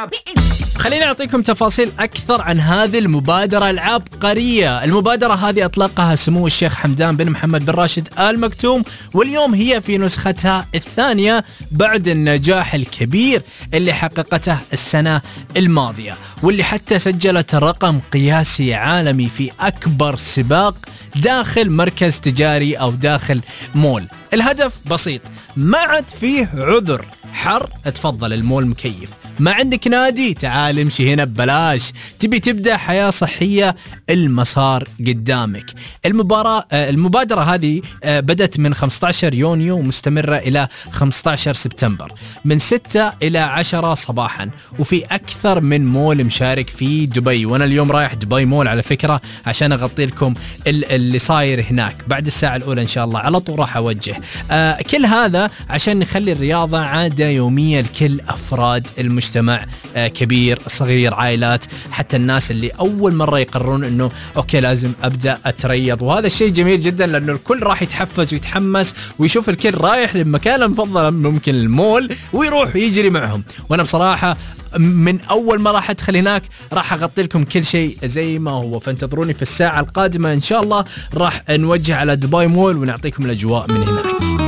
خليني أعطيكم تفاصيل أكثر عن هذه المبادرة العبقرية. المبادرة هذه أطلقها سمو الشيخ حمدان بن محمد بن راشد آل مكتوم، واليوم هي في نسختها الثانية بعد النجاح الكبير اللي حققته السنة الماضية، واللي حتى سجلت رقم قياسي عالمي في أكبر سباق داخل مركز تجاري أو داخل مول. الهدف بسيط، ما عاد فيه عذر، حر اتفضل المول مكيف، ما عندك نادي تعال امشي هنا ببلاش، تبي تبدأ حياة صحية المسار قدامك. المبادرة هذه بدأت من 15 يونيو ومستمرة إلى 15 سبتمبر من 6 إلى 10 صباحا، وفي أكثر من مول مشارك في دبي، وأنا اليوم رايح دبي مول على فكرة عشان أغطي لكم اللي صاير هناك. بعد الساعة الأولى إن شاء الله على طول راح أوجه كل هذا عشان نخلي الرياضة عادة يومية لكل أفراد المجتمع، كبير صغير عائلات، حتى الناس اللي أول مرة يقررون أنه أوكي لازم أبدأ أتريض. وهذا الشيء جميل جدا لأنه الكل راح يتحفز ويتحمس ويشوف الكل رايح للمكان المفضل ممكن المول ويروح يجري معهم. وأنا بصراحة من أول ما راح أدخل هناك راح أغطي لكم كل شيء زي ما هو، فانتظروني في الساعة القادمة إن شاء الله راح نوجه على دبي مول ونعطيكم الأجواء من هناك.